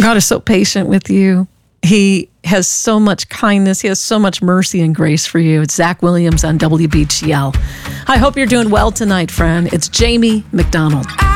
God is so patient with you. He has so much kindness. He has so much mercy and grace for you. It's Zach Williams on WBGL. I hope you're doing well tonight, friend. It's Jamie McDonald.